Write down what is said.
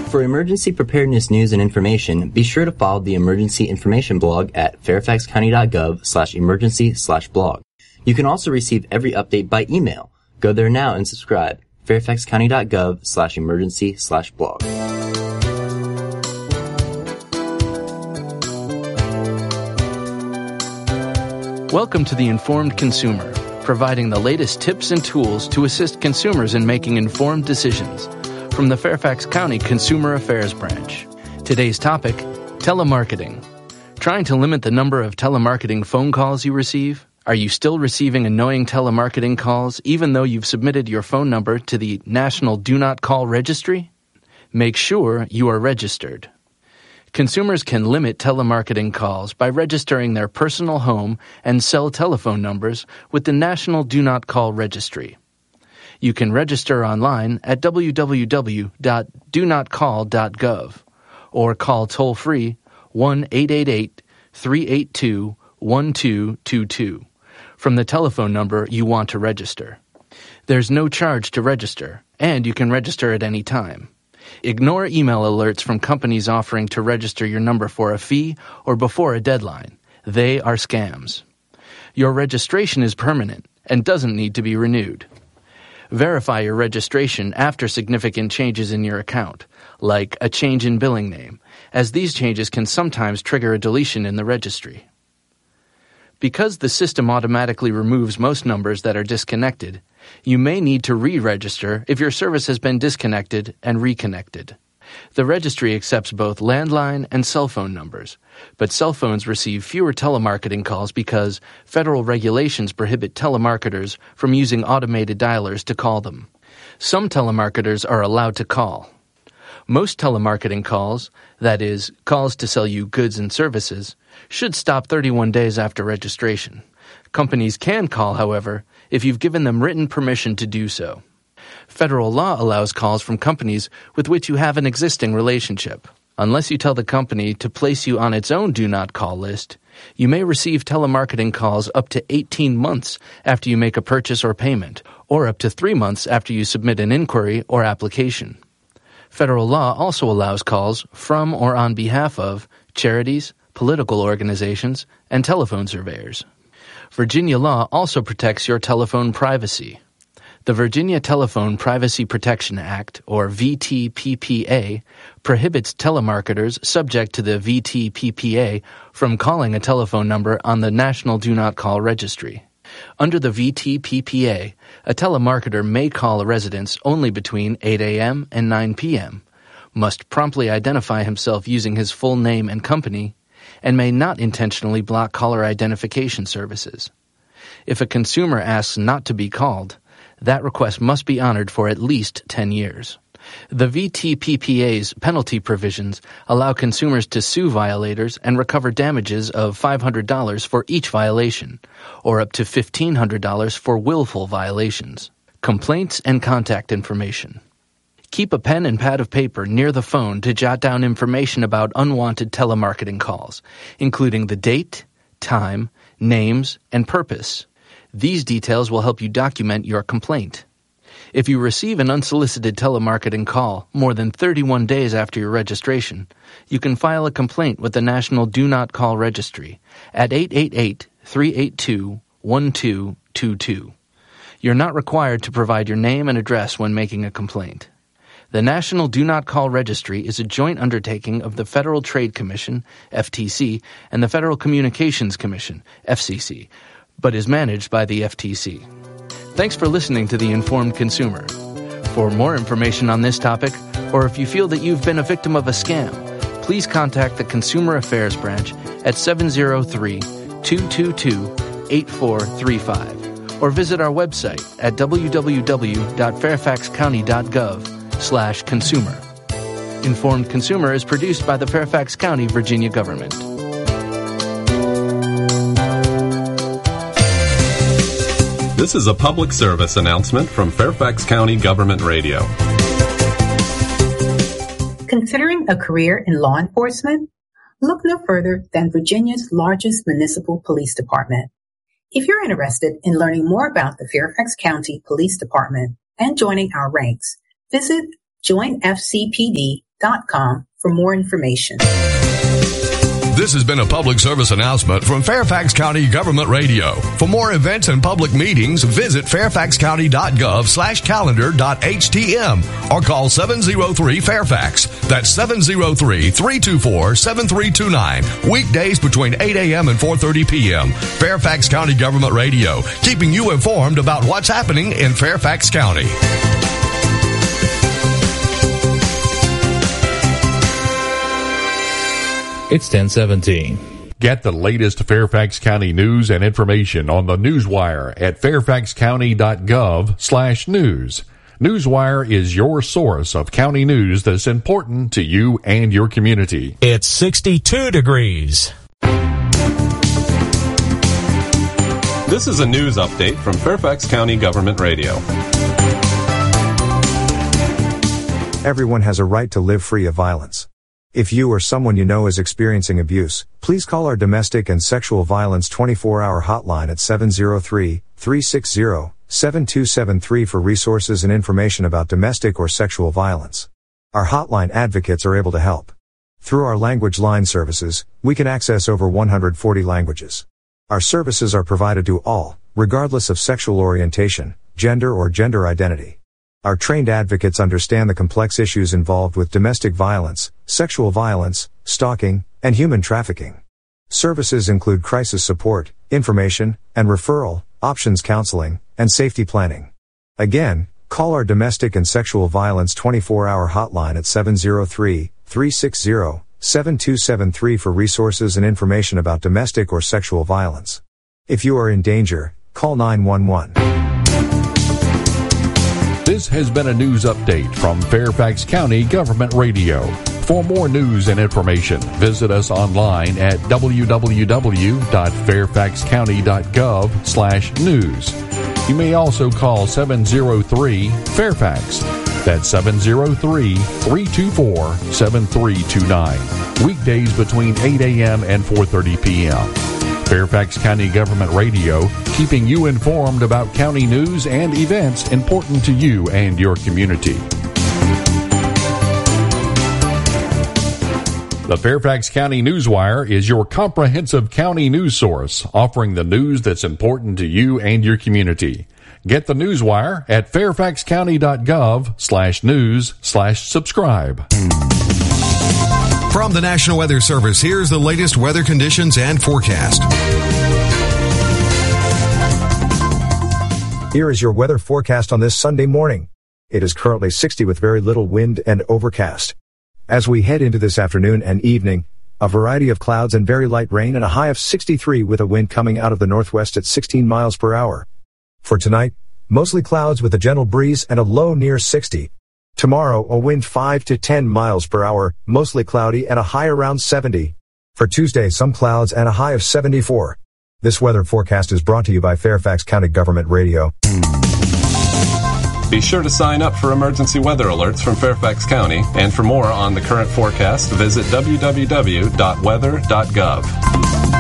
For emergency preparedness news and information, be sure to follow the emergency information blog at fairfaxcounty.gov/emergency/blog. You can also receive every update by email. Go there now and subscribe. fairfaxcounty.gov/emergency/blog. Welcome to The Informed Consumer, providing the latest tips and tools to assist consumers in making informed decisions. From the Fairfax County Consumer Affairs Branch. Today's topic, telemarketing. Trying to limit the number of telemarketing phone calls you receive? Are you still receiving annoying telemarketing calls even though you've submitted your phone number to the National Do Not Call Registry? Make sure you are registered. Consumers can limit telemarketing calls by registering their personal home and cell telephone numbers with the National Do Not Call Registry. You can register online at www.donotcall.gov or call toll-free 1-888-382-1222 from the telephone number you want to register. There's no charge to register, and you can register at any time. Ignore email alerts from companies offering to register your number for a fee or before a deadline. They are scams. Your registration is permanent and doesn't need to be renewed. Verify your registration after significant changes in your account, like a change in billing name, as these changes can sometimes trigger a deletion in the registry. Because the system automatically removes most numbers that are disconnected, you may need to re-register if your service has been disconnected and reconnected. The registry accepts both landline and cell phone numbers, but cell phones receive fewer telemarketing calls because federal regulations prohibit telemarketers from using automated dialers to call them. Some telemarketers are allowed to call. Most telemarketing calls, that is, calls to sell you goods and services, should stop 31 days after registration. Companies can call, however, if you've given them written permission to do so. Federal law allows calls from companies with which you have an existing relationship. Unless you tell the company to place you on its own Do Not Call list, you may receive telemarketing calls up to 18 months after you make a purchase or payment, or up to 3 months after you submit an inquiry or application. Federal law also allows calls from or on behalf of charities, political organizations, and telephone surveyors. Virginia law also protects your telephone privacy. The Virginia Telephone Privacy Protection Act, or VTPPA, prohibits telemarketers subject to the VTPPA from calling a telephone number on the National Do Not Call Registry. Under the VTPPA, a telemarketer may call a residence only between 8 a.m. and 9 p.m., must promptly identify himself using his full name and company, and may not intentionally block caller identification services. If a consumer asks not to be called, that request must be honored for at least 10 years. The VTPPA's penalty provisions allow consumers to sue violators and recover damages of $500 for each violation, or up to $1,500 for willful violations. Complaints and contact information. Keep a pen and pad of paper near the phone to jot down information about unwanted telemarketing calls, including the date, time, names, and purpose. These details will help you document your complaint. If you receive an unsolicited telemarketing call more than 31 days after your registration, you can file a complaint with the National Do Not Call Registry at 888-382-1222. You're not required to provide your name and address when making a complaint. The National Do Not Call Registry is a joint undertaking of the Federal Trade Commission, FTC, and the Federal Communications Commission, FCC, but is managed by the FTC. Thanks for listening to The Informed Consumer. For more information on this topic, or if you feel that you've been a victim of a scam, please contact the Consumer Affairs Branch at 703-222-8435 or visit our website at www.fairfaxcounty.gov/consumer. Informed Consumer is produced by the Fairfax County, Virginia government. This is a public service announcement from Fairfax County Government Radio. Considering a career in law enforcement? Look no further than Virginia's largest municipal police department. If you're interested in learning more about the Fairfax County Police Department and joining our ranks, visit joinfcpd.org. fairfaxcountygovernment.com for more information. This has been a public service announcement from Fairfax County Government Radio. For more events and public meetings, visit fairfaxcounty.gov/calendar.htm or call 703-FAIRFAX. That's 703-324-7329. Weekdays between 8 a.m. and 4:30 p.m. Fairfax County Government Radio, keeping you informed about what's happening in Fairfax County. It's 10:17. Get the latest Fairfax County news and information on the Newswire at fairfaxcounty.gov/news. Newswire is your source of county news that's important to you and your community. It's 62 degrees. This is a news update from Fairfax County Government Radio. Everyone has a right to live free of violence. If you or someone you know is experiencing abuse, please call our Domestic and Sexual Violence 24-hour hotline at 703-360-7273 for resources and information about domestic or sexual violence. Our hotline advocates are able to help. Through our language line services, we can access over 140 languages. Our services are provided to all, regardless of sexual orientation, gender or gender identity. Our trained advocates understand the complex issues involved with domestic violence, sexual violence, stalking, and human trafficking. Services include crisis support, information, and referral, options counseling, and safety planning. Again, call our Domestic and Sexual Violence 24-hour hotline at 703-360-7273 for resources and information about domestic or sexual violence. If you are in danger, call 911. This has been a news update from Fairfax County Government Radio. For more news and information, visit us online at www.fairfaxcounty.gov/news. You may also call 703-FAIRFAX. That's 703-324-7329. Weekdays between 8 a.m. and 4:30 p.m. Fairfax County Government Radio, keeping you informed about county news and events important to you and your community. The Fairfax County Newswire is your comprehensive county news source, offering the news that's important to you and your community. Get the Newswire at fairfaxcounty.gov/news/subscribe. From the National Weather Service, here's the latest weather conditions and forecast. Here is your weather forecast on this Sunday morning. It is currently 60 with very little wind and overcast. As we head into this afternoon and evening, a variety of clouds and very light rain and a high of 63 with a wind coming out of the northwest at 16 miles per hour. For tonight, mostly clouds with a gentle breeze and a low near 60. Tomorrow, a wind 5 to 10 miles per hour, mostly cloudy and a high around 70. For Tuesday, some clouds and a high of 74. This weather forecast is brought to you by Fairfax County Government Radio. Be sure to sign up for emergency weather alerts from Fairfax County, and for more on the current forecast, visit www.weather.gov.